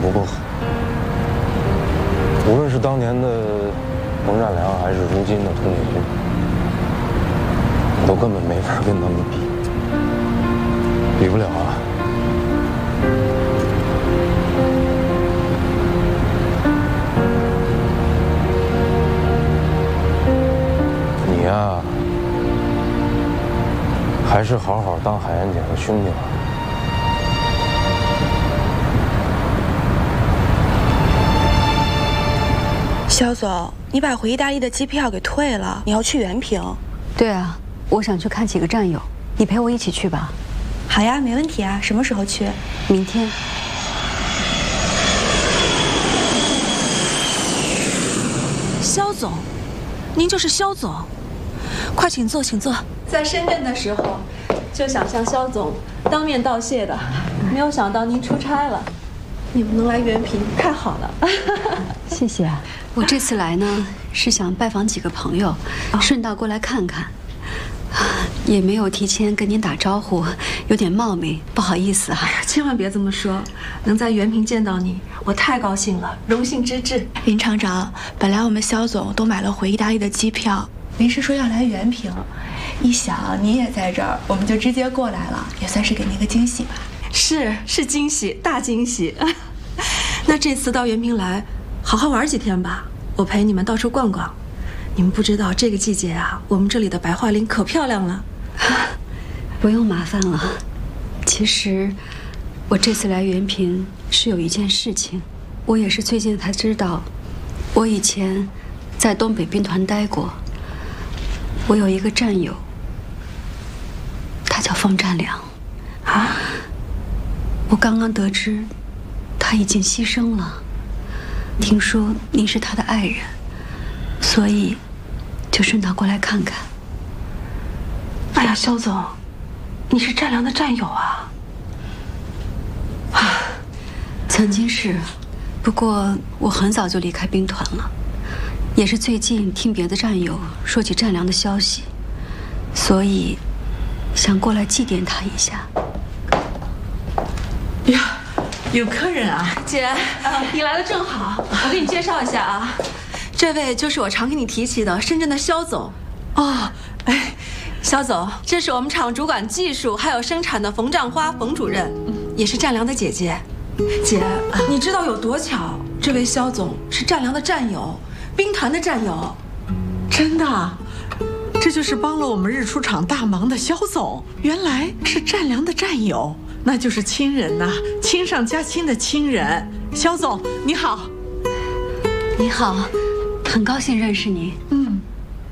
不够好。无论是当年的冯占良，还是如今的佟建军，我都根本没法跟他们比，比不了啊。你呀，还是好好当海燕姐的兄弟吧。 肖总，你把回意大利的机票给退了，你要去原平。 对啊，我想去看几个战友，你陪我一起去吧。 好呀，没问题啊。什么时候去？ 明天。 肖总，您就是肖总，快请坐，请坐。在深圳的时候，就想向肖总当面道谢的，没有想到您出差了。你们能来原平，太好了。 谢谢啊。我这次来呢，是想拜访几个朋友，顺道过来看看，也没有提前跟您打招呼，有点冒昧，不好意思啊。 哎呀，千万别这么说，能在原平见到你，我太高兴了，荣幸之至。 林厂长，本来我们肖总都买了回意大利的机票，临时说要来原平，一想你也在这儿，我们就直接过来了，也算是给您个惊喜吧。 是惊喜，大惊喜。那这次到原平来，好好玩几天吧，我陪你们到处逛逛。你们不知道这个季节啊，我们这里的白桦林可漂亮了。 不用麻烦了。其实，我这次来原平是有一件事情，我也是最近才知道。我以前在东北兵团待过，我有一个战友，他叫冯占良。 啊？ 我刚刚得知，他已经牺牲了。听说您是他的爱人，所以就顺道过来看看。 哎呀，肖总，你是占良的战友啊？ 曾经是，不过我很早就离开兵团了，也是最近听别的战友说起占良的消息，所以想过来祭奠他一下。 呀，有客人啊！ 姐，你来的正好，我给你介绍一下啊，这位就是我常给你提起的深圳的肖总。 哦，哎， 肖总，这是我们厂主管技术还有生产的冯占花冯主任，也是占良的姐姐。姐，你知道有多巧？这位肖总是占良的战友，兵团的战友。 真的？这就是帮了我们日出厂大忙的肖总，原来是占良的战友。那就是亲人呐，亲上加亲的亲人。肖总，你好。 你好，很高兴认识你。